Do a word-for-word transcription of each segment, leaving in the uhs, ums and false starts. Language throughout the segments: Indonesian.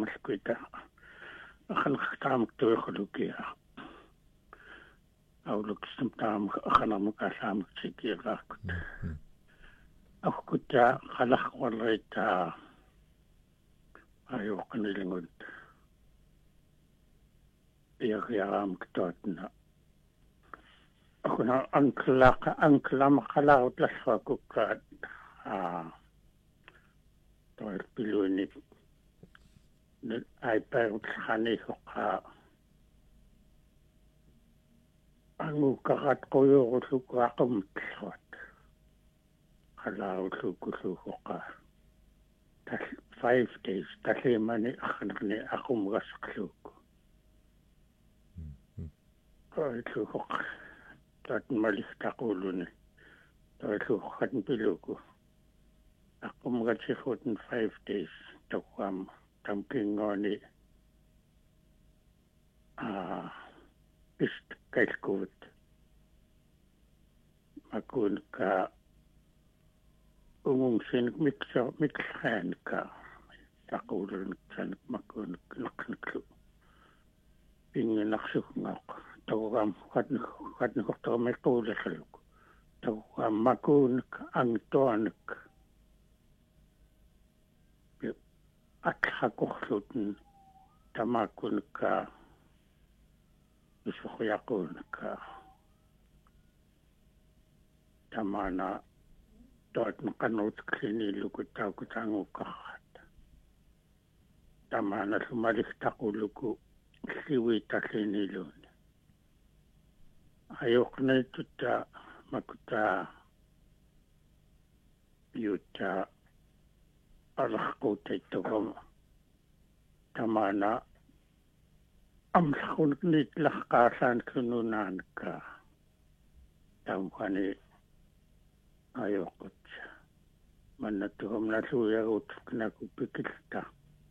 maskuita akan khtam tukhlukia auluk stamtam akan makasam sikiraqut akuta khalaq walita ayo kanilingud ya yaram ktotna akuna anklaq anklam khalaq lasfakukat ah toil piluni ay perut khani ka angu kakat koyo suka kumtlot khala suku suku ka tas five days kasi mani akhnakni akum gaskluko ko suku tat malik takuluni to suku kan piluko akum gasikot five days to kam tamking ngoni ah ist kaiskut makun ka umum sin miksa miksan ka takulun san makun naknaklu pingin naksuk ngak tawam kadn kadn ko me tole khaluk tawam makun ang toanak at hakukhutun tamakun ka isukuyakun ka tamana dort makanot klini lukutaw kutango kahat tamana sumalik takuluku siwi taklini lun ayok na ituta makuta yuta alakutay tugam tamana amlakun nit lakasan kununan ka tamkani ayokot manatugam na suyagot na kupikilta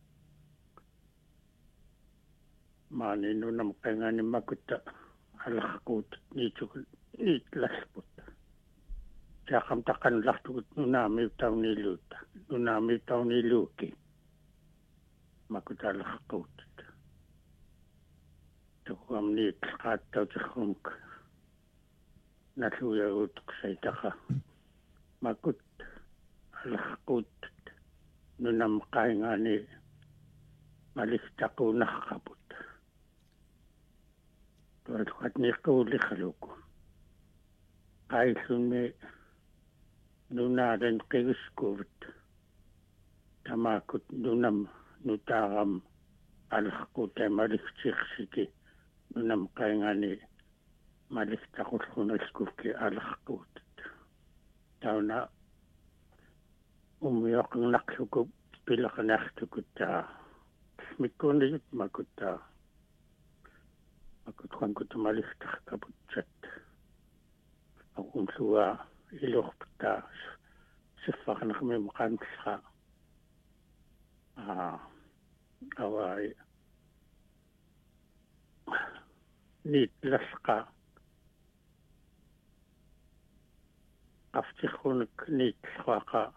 manino nam kangani makuta alakut nitukul itlasput Jakam takan lah tu nunami tau ni luta, nunami tau ni luki. Makuta lah kau tu. Tu kam ni kat tau jakum k. Nasu ya utuk saya taka. Makut lah kau tu. Nunam kai ngani malik taku nak kabut. Tu kat ni kau likhaluku. Kai sunme nuna ren kiskut tamakut nunam nutaram alhakut ay malik siksiki nunam kaingani malik takut kunaskufki alhakut tau na umiyok ng naksukub pilak naksukut ta smikunit makuta makutkan ko tumalik takabut chat akong suwa ilok pata sifak na kami makansa ah away nitlas ka aftikhunik nitlas ka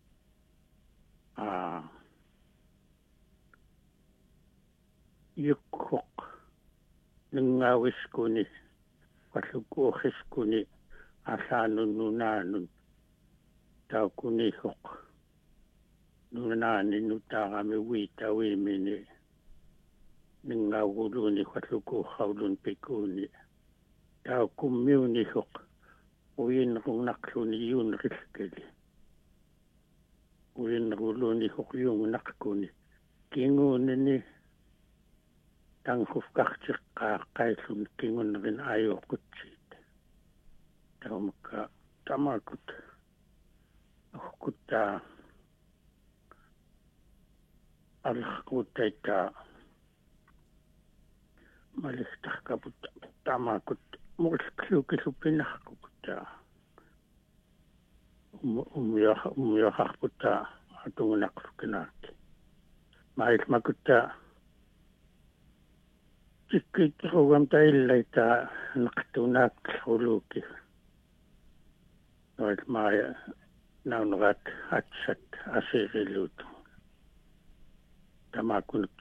ah yukuk nangawis ko ni pasukuhis ko ni asanun nunanun tau kunihok nunanin nuta kami wita wimini nangawuluni kwasuku haulun pikuni tau kumyunihok uyin kung naksuni yun riskeli uyin rulunihok yung nakuni kingunini tangkufkakchik kakaisun kingun rin ayokutsi Tamaka tamakut akuta alhakuta malistah kabut tamakut musklu kisupinakuta umyah umyah akuta atung naksukinaki mais makuta tikit rogam tailita naktunak huluki Noit maya naunrat atsat asirilut. Tamakun